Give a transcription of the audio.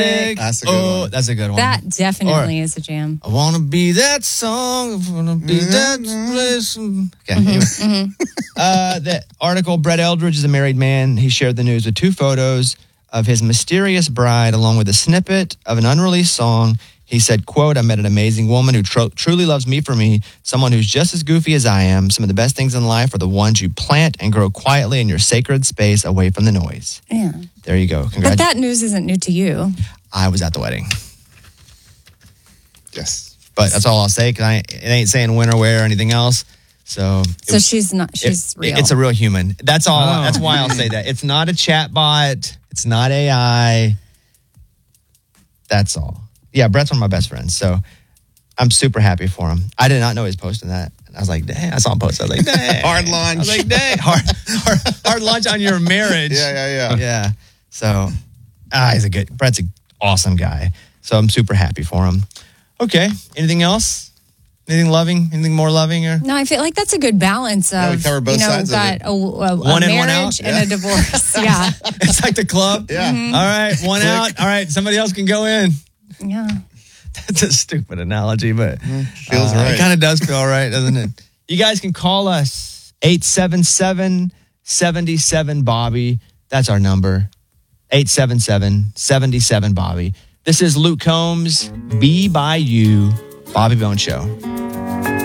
That's a good one. That's a good one. That definitely is a jam. I want to be that song. I want to be that place. Okay. Anyway. The article, Brett Eldridge is a married man. He shared the news with 2 photos of his mysterious bride along with a snippet of an unreleased song. He said, quote, I met an amazing woman who truly loves me for me, someone who's just as goofy as I am. Some of the best things in life are the ones you plant and grow quietly in your sacred space away from the noise. Yeah. There you go. But that news isn't new to you. I was at the wedding. Yes. But that's all I'll say, because it ain't saying when or where or anything else. So she's real. It's a real human. That's all. Oh. That's why I'll say that. It's not a chat bot. It's not AI. That's all. Yeah, Brett's one of my best friends, so I'm super happy for him. I did not know he was posting that. I was like, dang. I saw him post. I was like, dang. Hard lunch. I was like, dang. Hard lunch on your marriage. Yeah. So, Brett's an awesome guy. So I'm super happy for him. Okay. Anything else? Anything loving? Anything more loving? Or? No, I feel like that's a good balance of, we cover both sides got of it. a one in, one marriage out? and a divorce. Yeah. It's like the club. Yeah. Mm-hmm. All right. One out. All right. Somebody else can go in. Yeah. That's a stupid analogy, but feels right. It kind of does feel right, doesn't it? You guys can call us 877-77-Bobby. That's our number. 877-77-Bobby. This is Luke Combs, Be By You, Bobby Bones Show.